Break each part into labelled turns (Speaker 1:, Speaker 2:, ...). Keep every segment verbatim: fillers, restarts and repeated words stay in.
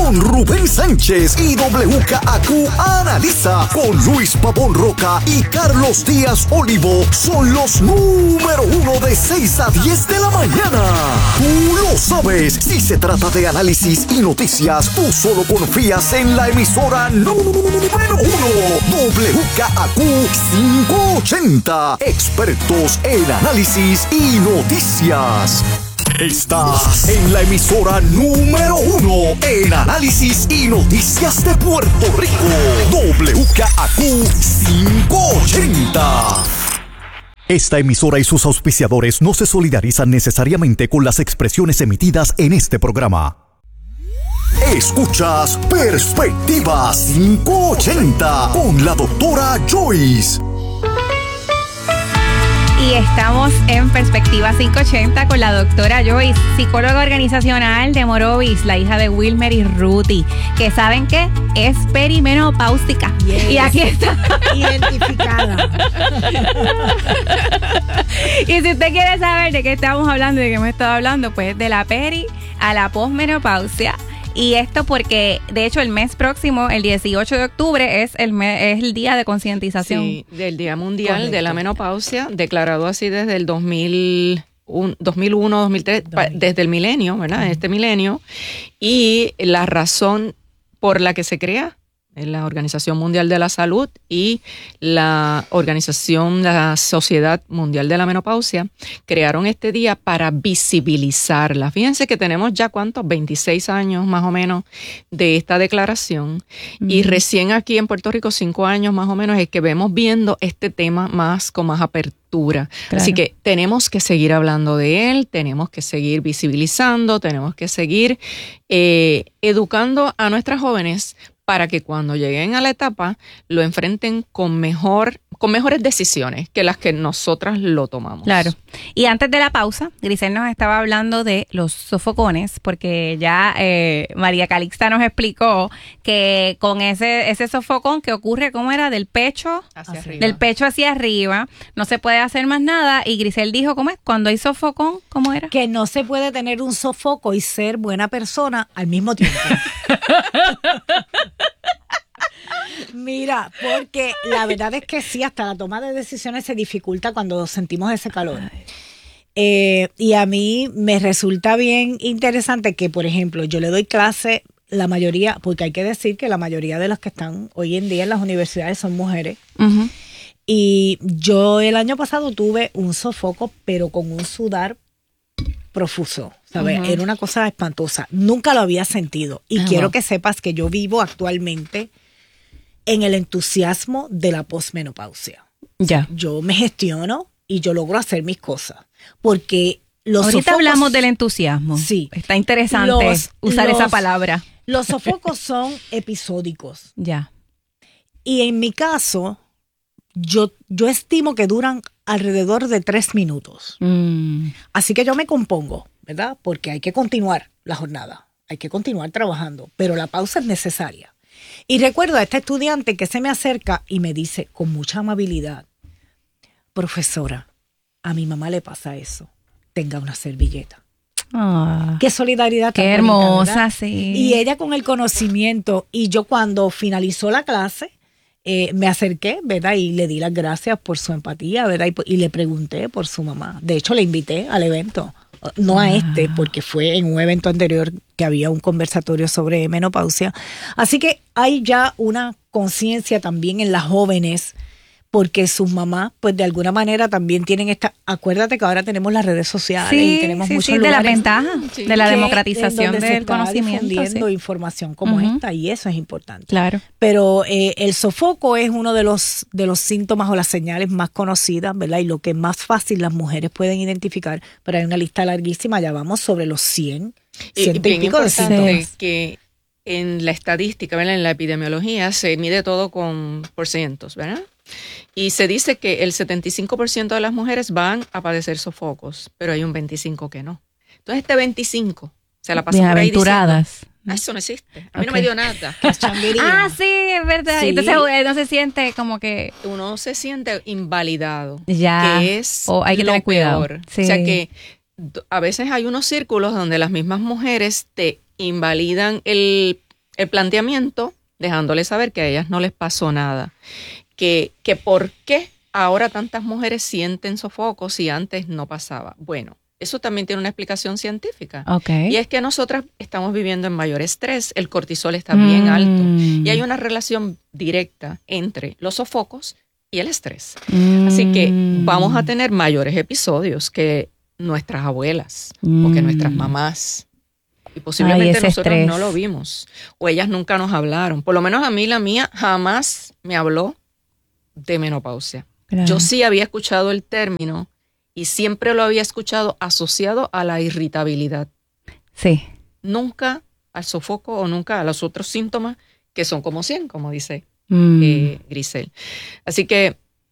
Speaker 1: con Rubén Sánchez y W K A Q Analiza con Luis Pavón Roca y Carlos Díaz Olivo son los número uno de seis a diez de la mañana. Tú lo sabes, si se trata de análisis y noticias, tú solo confías en la emisora número uno, W K A Q quinientos ochenta, expertos en análisis y noticias. Estás en la emisora número uno en análisis y noticias de Puerto Rico, W K A Q quinientos ochenta. Esta emisora y sus auspiciadores no se solidarizan necesariamente con las expresiones emitidas en este programa. Escuchas Perspectiva quinientos ochenta con la doctora Joyce.
Speaker 2: Y estamos en Perspectiva quinientos ochenta con la doctora Joyce, psicóloga organizacional de Morovis, la hija de Wilmer y Ruthie, que ¿saben qué? Es perimenopáustica. Yes. Y aquí está.
Speaker 3: Identificada.
Speaker 2: Y si usted quiere saber de qué estamos hablando y de qué hemos estado hablando, pues de la peri a la posmenopausia. Y esto porque, de hecho, el mes próximo, el dieciocho de octubre, es el mes, es el día de concientización.
Speaker 4: Sí, del Día Mundial
Speaker 2: Correcto.
Speaker 4: de la Menopausia, declarado así desde el dos mil uno, dos mil uno, dos mil tres, desde el milenio, ¿verdad? Uh-huh. Este milenio. Y la razón por la que se crea la Organización Mundial de la Salud y la Organización, la Sociedad Mundial de la Menopausia, crearon este día para visibilizarla. Fíjense que tenemos ya, ¿cuántos? veintiséis años más o menos de esta declaración. Mm. Y recién aquí en Puerto Rico, cinco años más o menos, es que vemos viendo este tema más con más apertura. Claro. Así que tenemos que seguir hablando de él, tenemos que seguir visibilizando, tenemos que seguir eh, educando a nuestras jóvenes para que cuando lleguen a la etapa lo enfrenten con mejor, con mejores decisiones que las que nosotras lo tomamos.
Speaker 2: Claro. Y antes de la pausa, Grisel nos estaba hablando de los sofocones, porque ya eh, María Calixta nos explicó que con ese ese sofocón que ocurre, ¿cómo era? Del pecho
Speaker 4: hacia arriba.
Speaker 2: Del pecho hacia arriba, no se puede hacer más nada. Y Grisel dijo, ¿cómo es? Cuando hay sofocón, ¿cómo era?
Speaker 3: Que no se puede tener un sofoco y ser buena persona al mismo tiempo. Mira, porque la verdad es que sí, hasta la toma de decisiones se dificulta cuando sentimos ese calor. Eh, y a mí me resulta bien interesante que, por ejemplo, yo le doy clase, la mayoría, porque hay que decir que la mayoría de las que están hoy en día en las universidades son mujeres. Uh-huh. Y yo el año pasado tuve un sofoco, pero con un sudar profuso, ¿sabes? Uh-huh. Era una cosa espantosa. Nunca lo había sentido. Y uh-huh. quiero que sepas que yo vivo actualmente en el entusiasmo de la posmenopausia.
Speaker 2: Ya.
Speaker 3: Yo me gestiono y yo logro hacer mis cosas. Porque los
Speaker 2: Ahorita
Speaker 3: sofocos,
Speaker 2: hablamos del entusiasmo.
Speaker 3: Sí.
Speaker 2: Está interesante
Speaker 3: los,
Speaker 2: usar
Speaker 3: los,
Speaker 2: esa palabra.
Speaker 3: Los sofocos son episódicos.
Speaker 2: Ya.
Speaker 3: Y en mi caso, yo, yo estimo que duran alrededor de tres minutos. Mm. Así que yo me compongo, ¿verdad? Porque hay que continuar la jornada. Hay que continuar trabajando. Pero la pausa es necesaria. Y recuerdo a este estudiante que se me acerca y me dice con mucha amabilidad: profesora, a mi mamá le pasa eso. Tenga una servilleta.
Speaker 2: Ah,
Speaker 3: qué solidaridad tan
Speaker 2: qué hermosa,
Speaker 3: bonita,
Speaker 2: sí.
Speaker 3: Y ella con el conocimiento. Y yo cuando finalizó la clase, eh, me acerqué, ¿verdad? Y le di las gracias por su empatía, ¿verdad? Y, y le pregunté por su mamá. De hecho, le invité al evento. No a este, porque fue en un evento anterior que había un conversatorio sobre menopausia. Así que hay ya una conciencia también en las jóvenes, porque sus mamás, pues de alguna manera también tienen esta... Acuérdate que ahora tenemos las redes sociales
Speaker 2: sí,
Speaker 3: y tenemos
Speaker 2: sí,
Speaker 3: muchos
Speaker 2: sí,
Speaker 3: lugares...
Speaker 2: de la ventaja, sí, de la
Speaker 3: que,
Speaker 2: democratización
Speaker 3: del
Speaker 2: se conocimiento.
Speaker 3: Difundiendo
Speaker 2: sí.
Speaker 3: información como uh-huh. esta, y eso es importante.
Speaker 2: Claro.
Speaker 3: Pero eh, el sofoco es uno de los, de los síntomas o las señales más conocidas, ¿verdad? Y lo que más fácil las mujeres pueden identificar, pero hay una lista larguísima, ya vamos sobre los cien, ciento y, y pico de síntomas.
Speaker 4: Que en la estadística, ¿verdad? En la epidemiología se mide todo con porcientos, ¿verdad? Y se dice que el setenta y cinco por ciento de las mujeres van a padecer sofocos, pero hay un veinticinco por ciento que no. Entonces este veinticinco por ciento se la pasa por ahí diciendo, ah, eso no existe, a mí okay. no me dio nada.
Speaker 2: Ah, sí, es verdad. Sí. Entonces no se siente como que...
Speaker 4: Uno se siente invalidado,
Speaker 2: ya.
Speaker 4: que es
Speaker 2: oh, hay que
Speaker 4: lo
Speaker 2: tener
Speaker 4: peor.
Speaker 2: Cuidado. Sí.
Speaker 4: O sea que a veces hay unos círculos donde las mismas mujeres te invalidan el el planteamiento, dejándoles saber que a ellas no les pasó nada. Que, que por qué ahora tantas mujeres sienten sofocos si antes no pasaba. Bueno, eso también tiene una explicación científica.
Speaker 2: Okay.
Speaker 4: Y es que nosotras estamos viviendo en mayor estrés, el cortisol está bien
Speaker 2: Mm.
Speaker 4: alto y hay una relación directa entre los sofocos y el estrés.
Speaker 2: Mm.
Speaker 4: Así que vamos a tener mayores episodios que nuestras abuelas
Speaker 2: Mm.
Speaker 4: o que nuestras mamás. Y posiblemente
Speaker 2: Ay, ese
Speaker 4: nosotros
Speaker 2: estrés.
Speaker 4: no lo vimos o ellas nunca nos hablaron. Por lo menos a mí la mía jamás me habló de menopausia.
Speaker 2: Claro.
Speaker 4: Yo sí había escuchado el término y siempre lo había escuchado asociado a la irritabilidad.
Speaker 2: Sí.
Speaker 4: Nunca al sofoco o nunca a los otros síntomas que son como cien, como dice
Speaker 2: Mm.
Speaker 4: eh, Grisel. Así que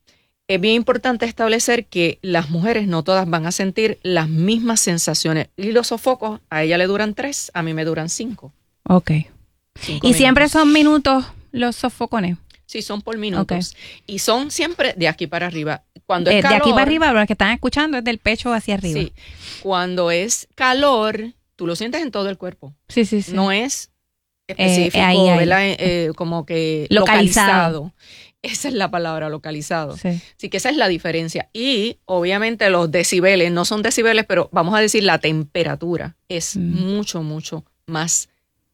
Speaker 4: es bien importante establecer que las mujeres no todas van a sentir las mismas sensaciones. Y los sofocos, a ella le duran tres, a mí me duran cinco.
Speaker 2: Ok.
Speaker 4: Cinco
Speaker 2: ¿Y siempre
Speaker 4: minutos.
Speaker 2: son minutos los sofocones?
Speaker 4: Sí, son por minutos. Y son siempre de aquí para arriba. Cuando
Speaker 2: Eh,
Speaker 4: es
Speaker 2: de
Speaker 4: calor,
Speaker 2: aquí para arriba, los que están escuchando es del pecho hacia arriba.
Speaker 4: Sí. Cuando es calor, tú lo sientes en todo el cuerpo.
Speaker 2: Sí, sí, sí.
Speaker 4: No es específico,
Speaker 2: Eh, ahí, ahí.
Speaker 4: ¿verdad? Eh, eh, como que
Speaker 2: Localizado.
Speaker 4: localizado. Esa es la palabra, localizado.
Speaker 2: Sí.
Speaker 4: Así que esa es la diferencia. Y obviamente los decibeles no son decibeles, pero vamos a decir la temperatura es
Speaker 2: Mm.
Speaker 4: mucho, mucho más,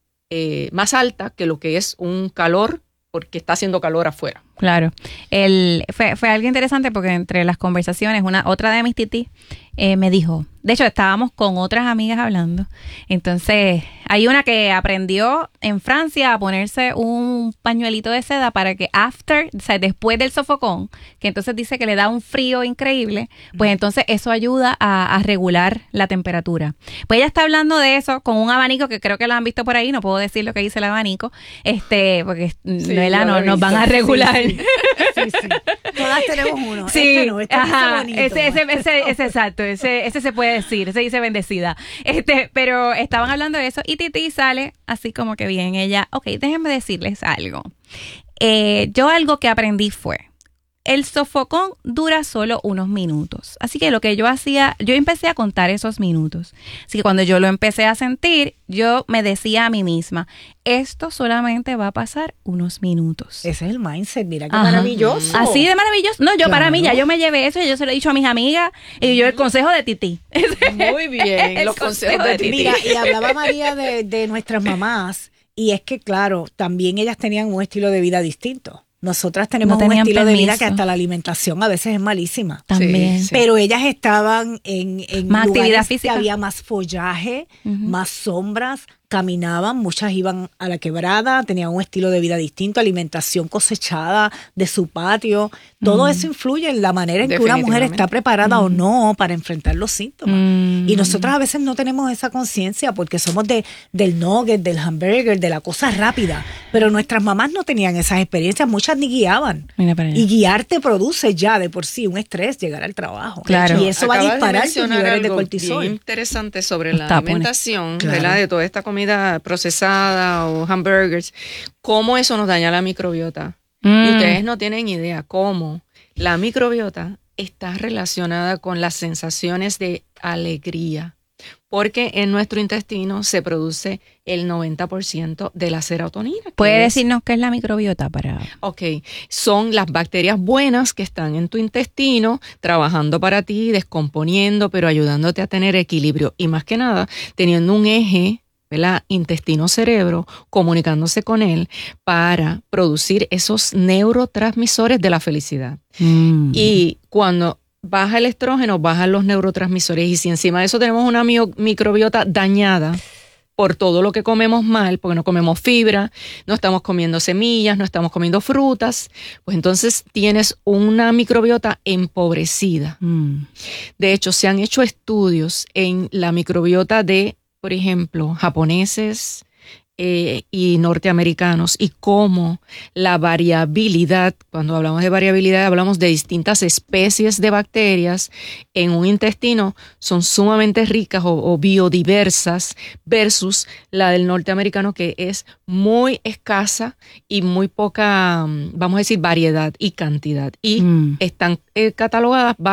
Speaker 4: eh, más alta que lo que es un calor porque está haciendo calor afuera.
Speaker 2: Claro. El, fue, fue algo interesante porque entre las conversaciones, una otra de mis titís eh, me dijo, de hecho estábamos con otras amigas hablando, entonces hay una que aprendió en Francia a ponerse un pañuelito de seda para que after, o sea, después del sofocón, que entonces dice que le da un frío increíble, pues entonces eso ayuda a, a regular la temperatura. Pues ella está hablando de eso con un abanico que creo que lo han visto por ahí, no puedo decir lo que dice el abanico, este, porque
Speaker 4: Sí,
Speaker 2: Noela,
Speaker 4: yo lo
Speaker 2: no,
Speaker 4: he
Speaker 2: nos van a
Speaker 4: visto.
Speaker 2: regular.
Speaker 3: Sí, sí, sí. Todas tenemos uno.
Speaker 2: Sí,
Speaker 3: Este no, este dice
Speaker 2: ajá,
Speaker 3: bonito.
Speaker 2: ese, ese, ese, ese exacto, ese, ese se puede decir, ese dice bendecida. Este, pero estaban hablando de eso y Titi sale así como que bien, ella, ok, déjenme decirles algo. Eh, yo algo que aprendí fue, el sofocón dura solo unos minutos. Así que lo que yo hacía, yo empecé a contar esos minutos. Así que cuando yo lo empecé a sentir, yo me decía a mí misma, esto solamente va a pasar unos minutos.
Speaker 3: Ese es el mindset, mira qué
Speaker 2: Ajá.
Speaker 3: maravilloso.
Speaker 2: Así de maravilloso. No, yo para
Speaker 3: Claro.
Speaker 2: mí ya yo me llevé eso y yo se lo he dicho a mis amigas y yo el consejo de Titi.
Speaker 4: Muy bien,
Speaker 2: El
Speaker 4: los consejos de
Speaker 2: consejo de
Speaker 4: Titi.
Speaker 3: Mira, y hablaba María de, de nuestras mamás, y es que, claro, también ellas tenían un estilo de vida distinto. Nosotras tenemos
Speaker 2: No
Speaker 3: un
Speaker 2: tenían
Speaker 3: estilo de vida
Speaker 2: permiso.
Speaker 3: que hasta la alimentación a veces es malísima.
Speaker 2: También.
Speaker 4: Sí, sí.
Speaker 3: Pero ellas estaban en, en
Speaker 2: Más
Speaker 3: lugares
Speaker 2: actividad
Speaker 3: que
Speaker 2: física.
Speaker 3: había más follaje,
Speaker 2: Ujú.
Speaker 3: más sombras, caminaban, muchas iban a la quebrada, tenían un estilo de vida distinto, alimentación cosechada de su patio. Todo eso influye en la manera en que una mujer está preparada o no para enfrentar los síntomas.
Speaker 2: Mm.
Speaker 3: Y nosotras a veces no tenemos esa conciencia porque somos de, del nugget, del hamburger, de la cosa rápida. Pero nuestras mamás no tenían esas experiencias, muchas ni guiaban.
Speaker 2: Mira para allá.
Speaker 3: Y guiar te produce ya de por sí un estrés llegar al trabajo.
Speaker 2: Claro.
Speaker 3: Y eso va a
Speaker 4: Acabas de
Speaker 3: disparar tus
Speaker 4: mencionar
Speaker 3: niveles de
Speaker 4: algo
Speaker 3: cortisol.
Speaker 4: bien interesante sobre la
Speaker 2: Los tapones.
Speaker 4: alimentación,
Speaker 3: Claro.
Speaker 4: ¿verdad? De toda esta comida procesada o hamburgers, cómo eso nos daña la microbiota.
Speaker 2: Mm.
Speaker 4: Y ustedes no tienen idea cómo la microbiota está relacionada con las sensaciones de alegría, porque en nuestro intestino se produce el noventa por ciento de la serotonina. que
Speaker 2: ¿Puede
Speaker 4: es-
Speaker 2: decirnos qué es la microbiota para...?
Speaker 4: Ok, son las bacterias buenas que están en tu intestino trabajando para ti, descomponiendo, pero ayudándote a tener equilibrio y más que nada teniendo un eje, ¿verdad? Intestino-cerebro, comunicándose con él para producir esos neurotransmisores de la felicidad.
Speaker 2: Mm.
Speaker 4: Y cuando baja el estrógeno, bajan los neurotransmisores y si encima de eso tenemos una mio- microbiota dañada por todo lo que comemos mal, porque no comemos fibra, no estamos comiendo semillas, no estamos comiendo frutas, pues entonces tienes una microbiota empobrecida.
Speaker 2: Mm.
Speaker 4: De hecho, se han hecho estudios en la microbiota de, por ejemplo, japoneses eh, y norteamericanos y cómo la variabilidad, cuando hablamos de variabilidad, hablamos de distintas especies de bacterias en un intestino, son sumamente ricas o, o biodiversas versus la del norteamericano que es muy escasa y muy poca, mm, vamos a decir, variedad y cantidad. Y
Speaker 2: Mm.
Speaker 4: están eh, catalogadas bajo las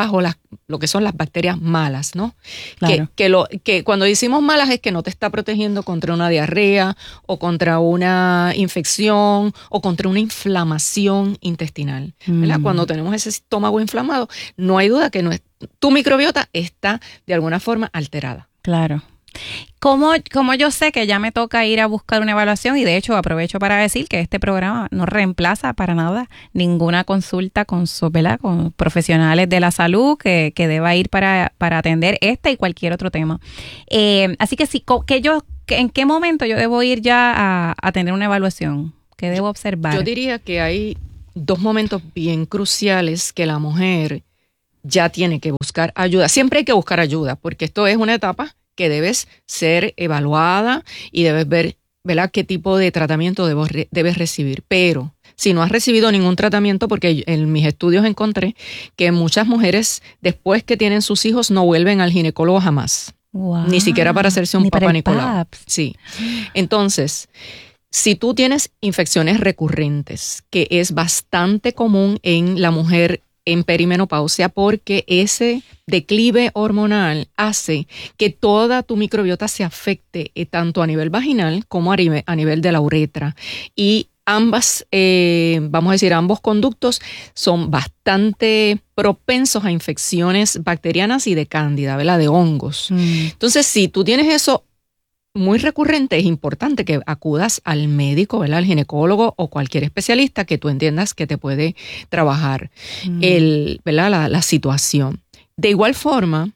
Speaker 4: lo que son las bacterias malas, ¿no?
Speaker 2: Claro.
Speaker 4: Que, que, lo, que cuando decimos malas es que no te está protegiendo contra una diarrea o contra una infección o contra una inflamación intestinal, ¿verdad? Mm. Cuando tenemos ese estómago inflamado, no hay duda que no es, tu microbiota está de alguna forma alterada.
Speaker 2: Claro. ¿Cómo, cómo yo sé que ya me toca ir a buscar una evaluación? Y de hecho aprovecho para decir que este programa no reemplaza para nada ninguna consulta con, ¿verdad? Con profesionales de la salud que, que deba ir para, para atender este y cualquier otro tema. Eh, así que sí, que yo, que ¿en qué momento yo debo ir ya a, a tener una evaluación? ¿Qué debo observar?
Speaker 4: Yo diría que hay dos momentos bien cruciales que la mujer ya tiene que buscar ayuda. Siempre hay que buscar ayuda porque esto es una etapa que debes ser evaluada y debes ver, ¿verdad?, qué tipo de tratamiento debes, debes recibir. Pero si no has recibido ningún tratamiento, porque en mis estudios encontré que muchas mujeres después que tienen sus hijos no vuelven al ginecólogo jamás.
Speaker 2: Wow.
Speaker 4: Ni siquiera para hacerse un
Speaker 2: Ni
Speaker 4: papá
Speaker 2: para el
Speaker 4: Nicolau.
Speaker 2: P A P.
Speaker 4: Sí. Entonces, si tú tienes infecciones recurrentes, que es bastante común en la mujer en perimenopausia, porque ese declive hormonal hace que toda tu microbiota se afecte eh, tanto a nivel vaginal como a nivel, a nivel de la uretra. Y ambas, eh, vamos a decir, ambos conductos son bastante propensos a infecciones bacterianas y de cándida, ¿verdad? De hongos. Mm. Entonces, si tú tienes eso muy recurrente, es importante que acudas al médico, ¿verdad?, al ginecólogo o cualquier especialista que tú entiendas que te puede trabajar mm. el, ¿verdad?, la, la situación. De igual forma,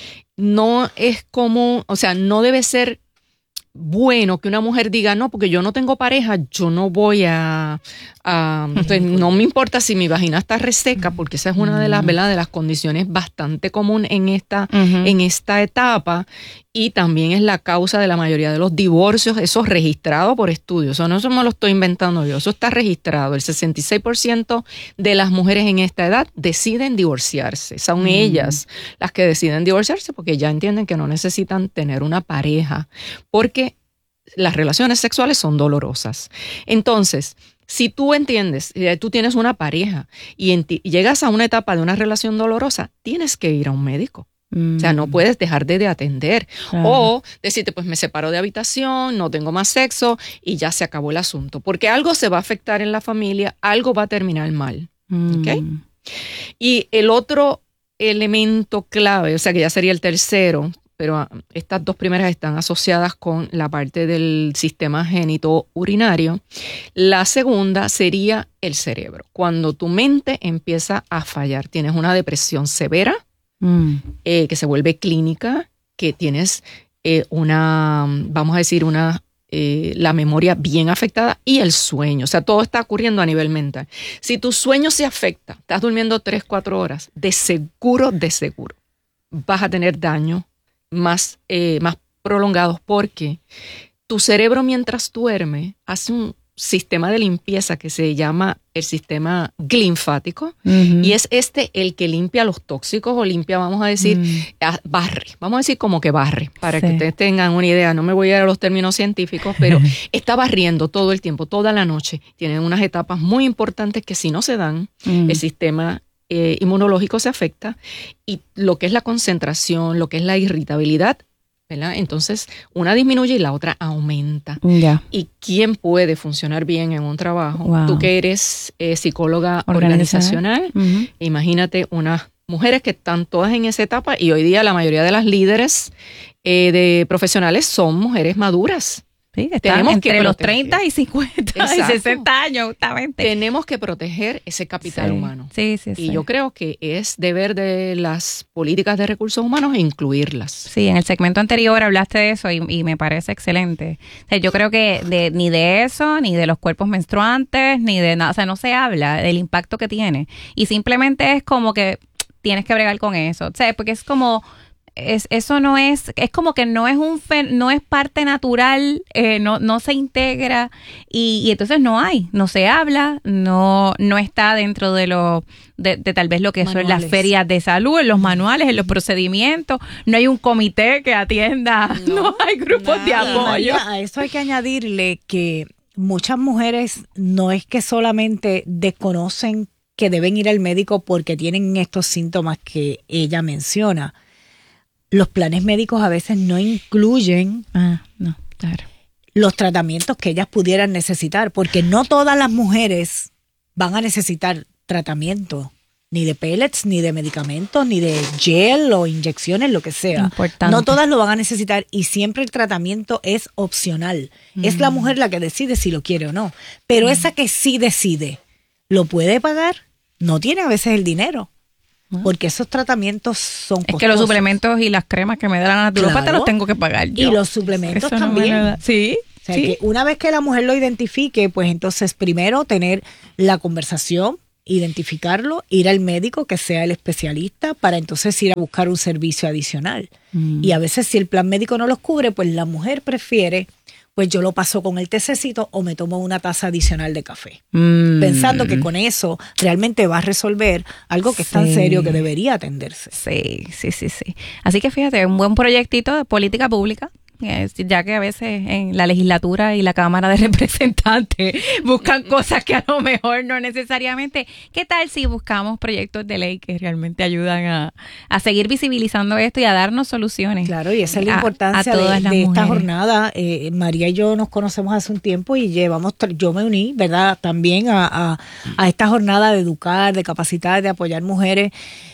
Speaker 4: no es común, o sea, no debe ser bueno que una mujer diga, no, porque yo no tengo pareja, yo no voy a, a entonces, no me importa si mi vagina está reseca, porque esa es una de las, ¿verdad?, de las condiciones bastante común en esta, uh-huh. en esta etapa, y también es la causa de la mayoría de los divorcios, eso es registrado por estudios, eso no, eso me lo estoy inventando yo, eso está registrado. El sesenta y seis por ciento de las mujeres en esta edad deciden divorciarse, son uh-huh. ellas las que deciden divorciarse porque ya entienden que no necesitan tener una pareja, porque las relaciones sexuales son dolorosas. Entonces, si tú entiendes, tú tienes una pareja y, en ti, y llegas a una etapa de una relación dolorosa, tienes que ir a un médico. Mm. O sea, no puedes dejar de, de atender. Claro. O decirte, pues me separo de habitación, no tengo más sexo y ya se acabó el asunto. Porque algo se va a afectar en la familia, algo va a terminar mal. Mm. ¿Okay? Y el otro elemento clave, o sea, que ya sería el tercero, pero estas dos primeras están asociadas con la parte del sistema genitourinario. La segunda sería el cerebro. Cuando tu mente empieza a fallar, tienes una depresión severa, mm. eh, que se vuelve clínica, que tienes eh, una, vamos a decir, una eh, la memoria bien afectada y el sueño. O sea, todo está ocurriendo a nivel mental. Si tu sueño se afecta, estás durmiendo tres, cuatro horas, de seguro, de seguro, vas a tener daño más, eh, más prolongados, porque tu cerebro mientras duerme hace un sistema de limpieza que se llama el sistema linfático, uh-huh. y es este el que limpia los tóxicos o limpia, vamos a decir, uh-huh. barre, vamos a decir como que barre, para sí. que ustedes tengan una idea. No me voy a ir a los términos científicos, pero está barriendo todo el tiempo, toda la noche. Tienen unas etapas muy importantes que si no se dan, uh-huh. el sistema Eh, inmunológico se afecta, y lo que es la concentración, lo que es la irritabilidad, ¿verdad? Entonces una disminuye y la otra aumenta. Yeah. ¿Y quién puede funcionar bien en un trabajo? Wow. Tú que eres eh, psicóloga organizacional, uh-huh. imagínate unas mujeres que están todas en esa etapa, y hoy día la mayoría de las líderes eh, de profesionales son mujeres maduras.
Speaker 2: Sí, tenemos entre que los treinta y cincuenta Exacto. y sesenta años, justamente.
Speaker 4: Tenemos que proteger ese capital
Speaker 2: sí.
Speaker 4: humano.
Speaker 2: Sí, sí,
Speaker 4: y
Speaker 2: sí.
Speaker 4: yo creo que es deber de las políticas de recursos humanos incluirlas.
Speaker 2: Sí, en el segmento anterior hablaste de eso y, y me parece excelente. O sea, yo creo que de, ni de eso, ni de los cuerpos menstruantes, ni de nada, o sea, no se habla del impacto que tiene. Y simplemente es como que tienes que bregar con eso. O sea, porque es como... Es, eso no es, es como que no es un no es parte natural, eh, no, no se integra, y, y entonces no hay, no se habla, no, no está dentro de lo, de, de tal vez lo que manuales. Son las ferias de salud, en los manuales, en los procedimientos, no hay un comité que atienda, no, no hay grupos nada. De apoyo.
Speaker 3: A eso hay que añadirle que muchas mujeres no es que solamente desconocen que deben ir al médico porque tienen estos síntomas que ella menciona, los planes médicos a veces no incluyen
Speaker 2: Ah, no, claro.
Speaker 3: los tratamientos que ellas pudieran necesitar, porque no todas las mujeres van a necesitar tratamiento, ni de pellets, ni de medicamentos, ni de gel o inyecciones, lo que sea.
Speaker 2: Importante.
Speaker 3: No todas lo van a necesitar y siempre el tratamiento es opcional. Mm. Es la mujer la que decide si lo quiere o no. Pero mm. esa que sí decide, ¿lo puede pagar? No tiene a veces el dinero. Porque esos tratamientos son costosos.
Speaker 2: Es que los suplementos y las cremas que me da la naturópata claro. los tengo que pagar yo.
Speaker 3: Y los suplementos Eso también. No
Speaker 2: sí.
Speaker 3: O sea,
Speaker 2: sí.
Speaker 3: que una vez que la mujer lo identifique, pues entonces primero tener la conversación, identificarlo, ir al médico que sea el especialista para entonces ir a buscar un servicio adicional. Mm. Y a veces si el plan médico no los cubre, pues la mujer prefiere, pues yo lo paso con el tececito o me tomo una taza adicional de café. Mm. Pensando que con eso realmente va a resolver algo que sí. es tan serio que debería atenderse.
Speaker 2: Sí, sí, sí, sí. Así que fíjate, un buen proyectito de política pública. Ya que a veces en la legislatura y la Cámara de Representantes buscan cosas que a lo mejor no necesariamente. ¿Qué tal si buscamos proyectos de ley que realmente ayudan a, a seguir visibilizando esto y a darnos soluciones?
Speaker 3: Claro, y esa es la importancia a, a de, de esta jornada. Eh, María y yo nos conocemos hace un tiempo y llevamos, yo me uní, ¿verdad? También a, a, a esta jornada de educar, de capacitar, de apoyar mujeres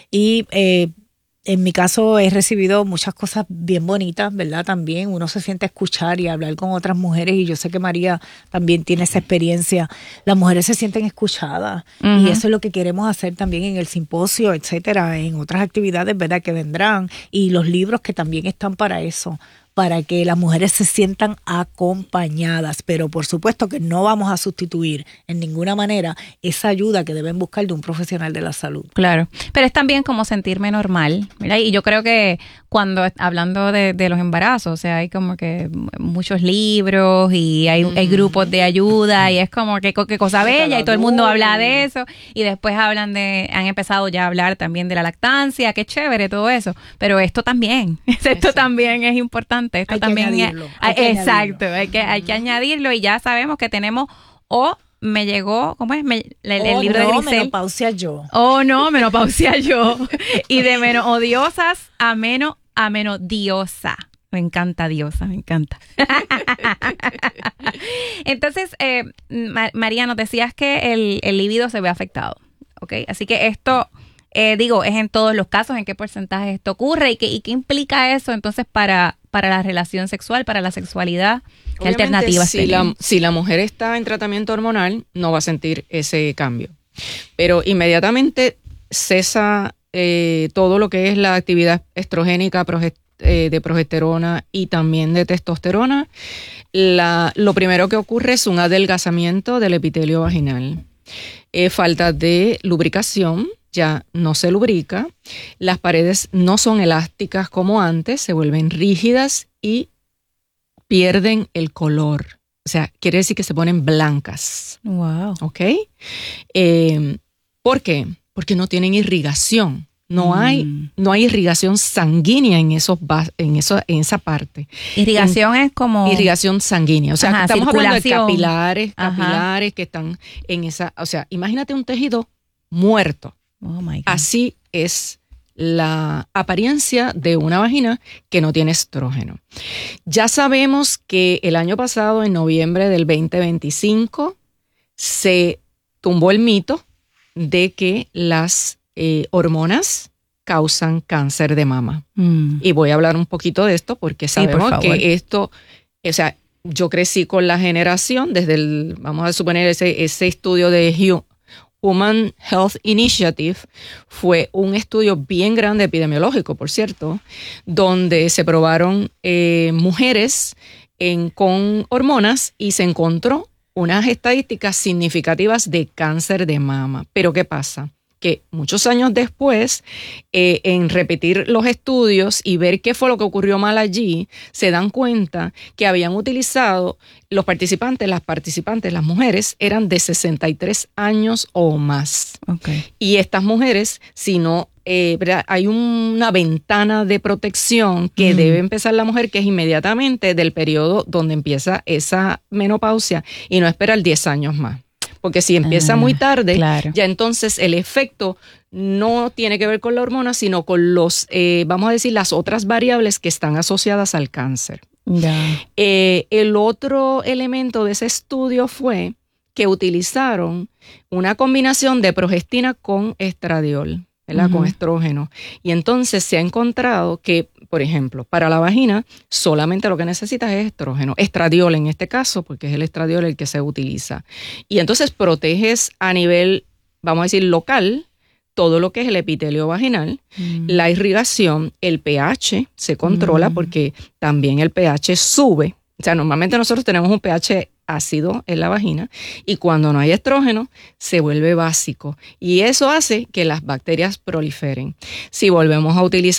Speaker 3: y eh, en mi caso he recibido muchas cosas bien bonitas, ¿verdad? También uno se siente a escuchar y a hablar con otras mujeres y yo sé que María también tiene esa experiencia. Las mujeres se sienten escuchadas uh-huh. y eso es lo que queremos hacer también en el simposio, etcétera, en otras actividades, ¿verdad? Que vendrán y los libros que también están para eso, para que las mujeres se sientan acompañadas, pero por supuesto que no vamos a sustituir en ninguna manera esa ayuda que deben buscar de un profesional de la salud.
Speaker 2: Claro, pero es también como sentirme normal, ¿verdad? Y yo creo que cuando hablando de, de los embarazos, o sea, hay como que muchos libros y hay, mm. hay grupos de ayuda y es como que, que cosa bella y todo el mundo habla de eso y después hablan de, han empezado ya a hablar también de la lactancia, qué chévere todo eso, pero esto también, esto Exacto. también es importante. Esto
Speaker 3: hay
Speaker 2: también
Speaker 3: que añadirlo,
Speaker 2: es,
Speaker 3: hay que
Speaker 2: exacto,
Speaker 3: añadirlo.
Speaker 2: hay que hay que añadirlo y ya sabemos que tenemos o me llegó, ¿cómo es? Me, el, el
Speaker 3: oh,
Speaker 2: libro
Speaker 3: no,
Speaker 2: de Grisel.
Speaker 3: menopausia yo.
Speaker 2: Oh, no, menopausia yo. Y de menos odiosas a menos a menos diosa. Me encanta diosa, me encanta. Entonces, eh, María, nos decías que el, el líbido se ve afectado, ¿ok? Así que esto... Eh, digo, es en todos los casos, en qué porcentaje esto ocurre y qué, y qué implica eso entonces para, para la relación sexual, para la sexualidad, qué
Speaker 4: Obviamente,
Speaker 2: alternativas
Speaker 4: si
Speaker 2: tenemos.
Speaker 4: la, si la mujer está en tratamiento hormonal, no va a sentir ese cambio. Pero inmediatamente cesa eh, todo lo que es la actividad estrogénica, progest, eh, de progesterona y también de testosterona. La, lo primero que ocurre es un adelgazamiento del epitelio vaginal. Eh, falta de lubricación. Ya no se lubrica, las paredes no son elásticas como antes, se vuelven rígidas y pierden el color. O sea, quiere decir que se ponen blancas.
Speaker 2: Wow.
Speaker 4: ¿Ok? Eh, ¿Por qué? Porque no tienen irrigación. No mm. hay, no hay irrigación sanguínea en esos en eso, en esa parte.
Speaker 2: Irrigación en, es como
Speaker 4: irrigación sanguínea. O sea,
Speaker 2: Ajá,
Speaker 4: que estamos hablando de capilares,
Speaker 2: Ajá.
Speaker 4: capilares que están en esa. O sea, imagínate un tejido muerto.
Speaker 2: Oh my God.
Speaker 4: Así es la apariencia de una vagina que no tiene estrógeno. Ya sabemos que el año pasado, en noviembre del veinte veinticinco, se tumbó el mito de que las eh, hormonas causan cáncer de mama. Mm. Y voy a hablar un poquito de esto porque sabemos sí, que esto, o sea, yo crecí con la generación desde el, vamos a suponer, ese, ese estudio de Hugh, Human Health Initiative fue un estudio bien grande epidemiológico, por cierto, donde se probaron eh, mujeres en, con hormonas y se encontró unas estadísticas significativas de cáncer de mama. Pero ¿qué pasa? Que muchos años después, eh, en repetir los estudios y ver qué fue lo que ocurrió mal allí, se dan cuenta que habían utilizado, los participantes, las participantes, las mujeres, eran de sesenta y tres años o más.
Speaker 2: Okay.
Speaker 4: Y estas mujeres, si no, eh, hay una ventana de protección que mm. debe empezar la mujer, que es inmediatamente del periodo donde empieza esa menopausia y no esperar diez años más. porque si empieza ah, muy tarde,
Speaker 2: claro.
Speaker 4: ya entonces el efecto no tiene que ver con la hormona, sino con los, eh, vamos a decir, las otras variables que están asociadas al cáncer.
Speaker 2: Yeah.
Speaker 4: Eh, el otro elemento de ese estudio fue que utilizaron una combinación de progestina con estradiol, ¿verdad? Uh-huh. Con estrógeno. Y entonces se ha encontrado que, por ejemplo, para la vagina solamente lo que necesitas es estrógeno, estradiol en este caso, porque es el estradiol el que se utiliza. Y entonces proteges a nivel, vamos a decir, local, todo lo que es el epitelio vaginal, mm. la irrigación, el pH se controla mm. porque también el pH sube. O sea, normalmente nosotros tenemos un pH ácido en la vagina y cuando no hay estrógeno se vuelve básico y eso hace que las bacterias proliferen. Si volvemos a utilizar